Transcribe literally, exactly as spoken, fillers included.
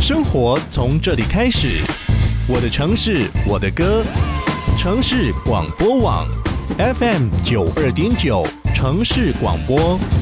生活从这里开始，我的城市，我的歌，城市广播网 F M 九二点九，城市广播。